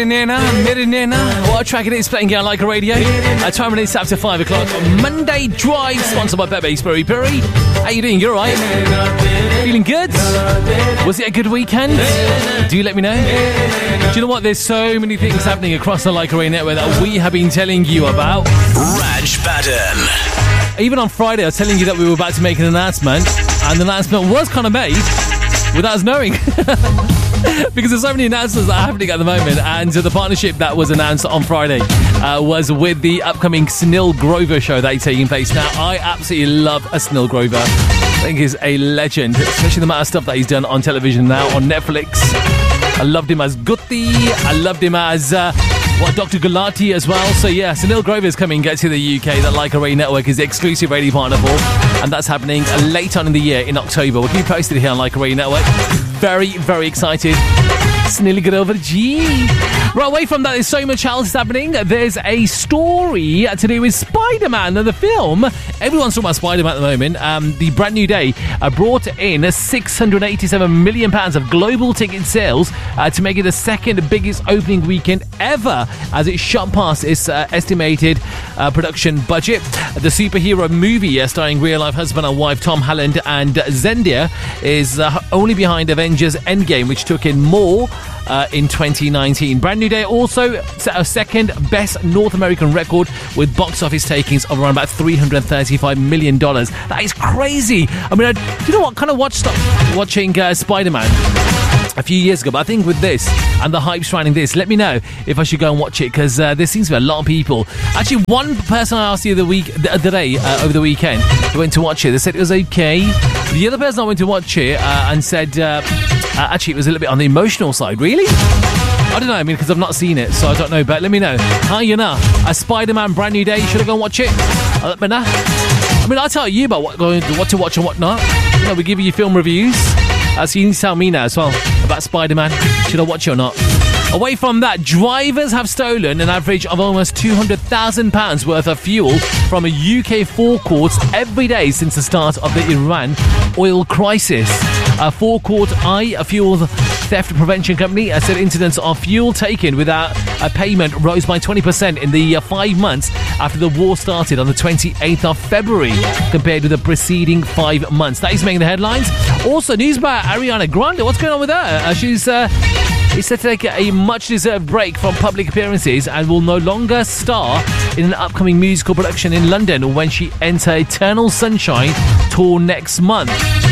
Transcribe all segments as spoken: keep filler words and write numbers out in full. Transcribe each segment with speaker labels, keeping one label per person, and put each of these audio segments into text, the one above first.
Speaker 1: Nena, Miri Nena. What a track it is playing here on Like a Radio. Uh, time release after five o'clock. Monday Drive, sponsored by Bebe's Peri Peri. How you doing? You alright? Feeling good? Was it a good weekend? Do you let me know? Do you know what? There's so many things happening across the Like a Radio network that we have been telling you about.
Speaker 2: Raj Baden.
Speaker 1: Even on Friday, I was telling you that we were about to make an announcement, and the announcement was kind of made without us knowing. Because there's so many announcements that are happening at the moment, and uh, the partnership that was announced on Friday uh, was with the upcoming Snil Grover show that is taking place. Now, I absolutely love a Snil Grover. I think he's a legend, especially the amount of stuff that he's done on television now, on Netflix. I loved him as Gutti. I loved him as uh, what Doctor Gulati as well. So yeah, Snil Grover is coming to the U K. That Like a Radio Network is the exclusive radio partner for, and that's happening late on in the year in October. We'll keep you posted here on Like a Radio Network. Very, very excited. Snilly Grover G. Right, away from that, there's so much else happening. There's a story to do with Spider-Man and the film. Everyone's talking about Spider-Man at the moment. Um, the Brand New Day uh, brought in six hundred eighty-seven million pounds of global ticket sales uh, to make it the second biggest opening weekend ever as it shot past its uh, estimated uh, production budget. The superhero movie uh, starring real-life husband and wife Tom Holland and Zendaya is uh, only behind Avengers Endgame, which took in more Uh, in twenty nineteen. Brand New Day also set a second best North American record with box office takings of around about three hundred thirty-five million dollars. That is crazy. I mean, I, do you know what? Kind of watched watching uh, Spider-Man a few years ago, but I think with this and the hype surrounding this, let me know if I should go and watch it, because uh, there seems to be a lot of people. Actually, one person I asked the other week, the other day, uh, over the weekend, who went to watch it, they said it was okay. The other person I went to watch it uh, and said uh, uh, actually it was a little bit on the emotional side. Really? I don't know, I mean, because I've not seen it, so I don't know, but let me know. Hi, you know, a Spider-Man Brand New Day, should I go and watch it? Uh, let me know. I mean, I'll tell you about what, what to watch and what not. You know, we give you film reviews. Uh, so you need to tell me now as well about Spider-Man. Should I watch it or not? Away from that, drivers have stolen an average of almost two hundred thousand pounds worth of fuel from a U K forecourts every day since the start of the Iran oil crisis. A Forecourt Eye, a fuel theft prevention company, said incidents of fuel taken without a payment rose by twenty percent in the uh, five months after the war started on the twenty-eighth of February compared to the preceding five months. That is making the headlines. Also, news about Ariana Grande. What's going on with her? Uh, she's... Uh, He's set to take a much-deserved break from public appearances and will no longer star in an upcoming musical production in London when she enters Eternal Sunshine tour next month.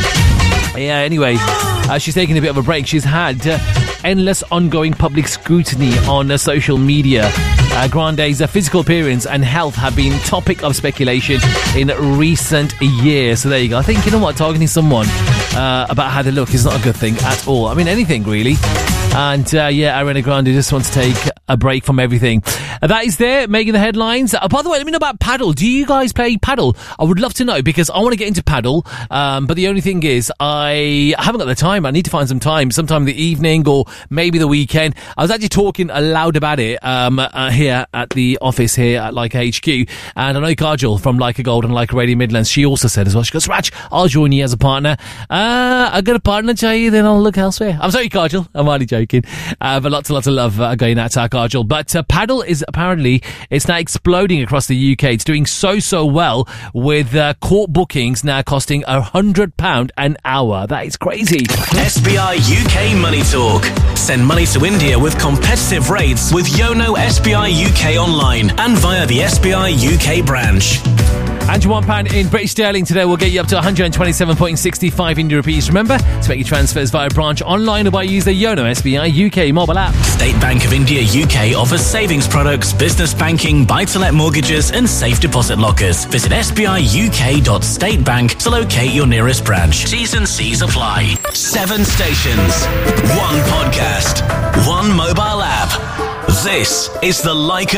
Speaker 1: Yeah, anyway, uh, she's taking a bit of a break. She's had uh, endless ongoing public scrutiny on uh, social media. Uh, Grande's uh, physical appearance and health have been topic of speculation in recent years. So there you go. I think, you know what, targeting someone uh, about how they look is not a good thing at all. I mean, anything really. And uh, yeah, Ariana Grande just wants to take a break from everything. Uh, that is there, making the headlines. Uh, by the way, let me know about paddle. Do you guys play paddle? I would love to know, because I want to get into paddle. Um, but the only thing is, I haven't got the time. I need to find some time, sometime in the evening or maybe the weekend. I was actually talking aloud about it um, uh, here at the office here at Leica H Q. And I know Kajal from Leica Gold and Leica Radio Midlands, she also said as well, she goes, Raj, I'll join you as a partner. Uh, I got a partner, Jay, then I'll look elsewhere. I'm sorry, Kajal. I'm only joking. Uh, but lots and lots of love uh, going out to our Kajal. But uh, paddle is apparently, it's now exploding across the U K. It's doing so, so well with uh, court bookings now costing one hundred pounds an hour. That is crazy.
Speaker 2: S B I U K Money Talk. Send money to India with competitive rates with Yono S B I U K online and via the S B I U K branch.
Speaker 1: And one pound in British sterling today will get you up to one hundred twenty-seven point six five Indian rupees. Remember to make your transfers via branch online or by using the Yono S B I U K mobile app.
Speaker 2: State Bank of India U K offers savings products, business banking, buy-to-let mortgages and safe deposit lockers. Visit s b i u k dot state bank to locate your nearest branch. T's and C's apply. Seven stations, one podcast, one mobile app. This is the Leica